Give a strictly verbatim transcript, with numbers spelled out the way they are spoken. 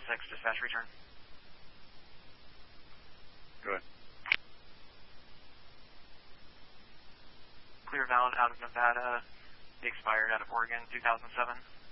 six, dispatch return. Go ahead. Clear valid out of Nevada, expired out of Oregon, two thousand seven.